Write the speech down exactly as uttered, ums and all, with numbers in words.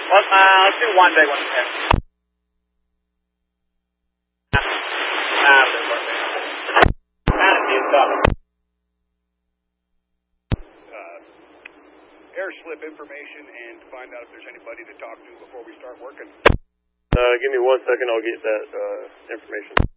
Well, uh, let's do one big one. Okay. Ah, big one. Kind of needs up. Uh, air slip information and find out if there's anybody to talk to before we start working. Uh, give me one second, I'll get that uh, information.